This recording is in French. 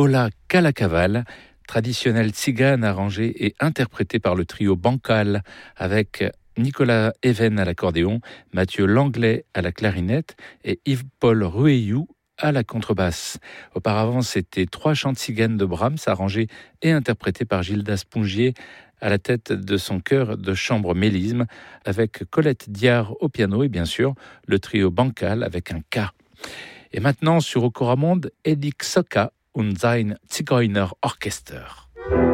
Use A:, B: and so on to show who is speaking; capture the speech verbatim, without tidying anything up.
A: Ola Calacaval, traditionnelle tzigane arrangée et interprétée par le trio Bancal avec Nicolas Even à l'accordéon, Mathieu Langlais à la clarinette et Yves-Paul Rueillou à la contrebasse. Auparavant, c'était trois chants tziganes de Brahms arrangés et interprétés par Gildas Pongier à la tête de son chœur de chambre mélisme avec Colette Diard au piano et bien sûr le trio Bancal avec un K. Et maintenant sur Okoramond, Edik Soka und sein Zigeuner Orchester.